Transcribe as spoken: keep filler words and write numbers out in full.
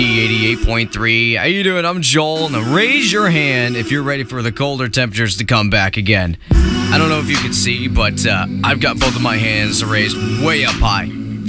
eighty-eight point three. How you doing? I'm Joel. Now raise your hand if you're ready for the colder temperatures to come back again. I don't know if you can see, but uh, I've got both of my hands raised way up high.